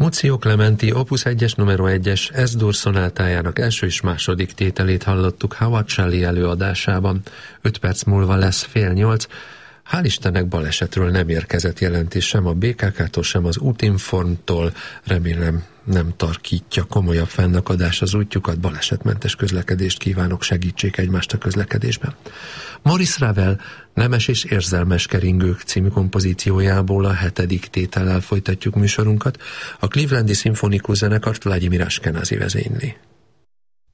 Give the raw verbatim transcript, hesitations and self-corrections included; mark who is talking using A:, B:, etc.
A: Muzio Clementi Opus egyes numero egyes S-dur szonátájának első és második tételét hallottuk Howard Shelley előadásában. Öt perc múlva lesz fél nyolc. Hál' Istennek balesetről nem érkezett jelentés sem a bé ká ká-tól, sem az Útinformtól. Remélem nem tarkítja komolyabb fennakadás az útjukat. Balesetmentes közlekedést kívánok, segítsék egymást a közlekedésben. Maurice Ravel Nemes és érzelmes keringők című kompozíciójából a hetedik tétellel folytatjuk műsorunkat. A Clevelandi Szimfonikus Zenekart Vladimir Ashkenazi vezényli.